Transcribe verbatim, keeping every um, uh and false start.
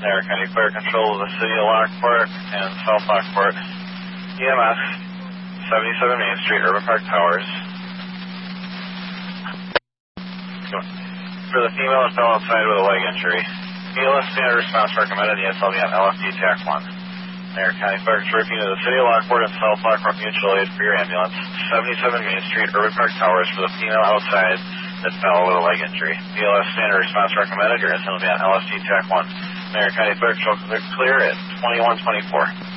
There, County Fire Control of the City of Lockport and South Lockport. E M S, seventy-seven Main Street, Urban Park Towers. For the female that fell outside with a leg injury. B L S standard response recommended. The S L B on L F D T A C one. Mayor County Fire Control to the City of Lockport and South Lockport Mutual Aid for your ambulance. seventy-seven Main Street, Urban Park Towers for the female outside that fell with a leg injury. B L S standard response recommended. Your S L B on L F D T A C one. Mayor County Fire Control clear at twenty-one twenty-four.